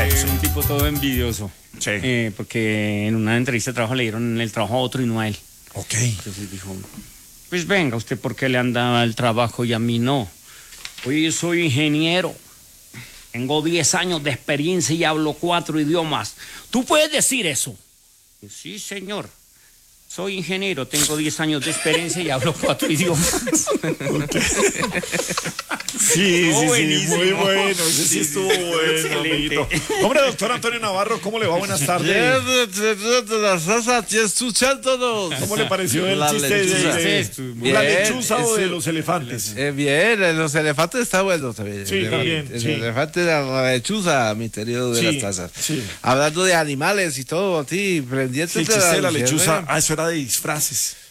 un tipo todo envidioso. Sí. Porque en una entrevista de trabajo le dieron el trabajo a otro y no a él. Ok. Entonces dijo, pues venga, ¿usted por qué le anda el trabajo y a mí no? Oye, yo soy ingeniero. Tengo 10 años de experiencia y hablo 4 idiomas. ¿Tú puedes decir eso? Sí, señor. Soy ingeniero, tengo 10 años de experiencia y hablo 4 idiomas. Sí, buenísimo. muy bueno. Ese sí estuvo bueno, Excelente. amiguito. Hombre, doctor Antonio Navarro, ¿cómo le va? Buenas tardes. ¿Cómo le pareció el La chiste lechuza. de la lechuza o de los elefantes? Bien, los elefantes está bueno también. Sí, también, El sí. elefante de la lechuza, misterio de Sí, las tazas. sí. Hablando de animales y todo, a ti, pendiente Sí, el de chiste de la diciembre. lechuza. Ah, eso era de disfraces.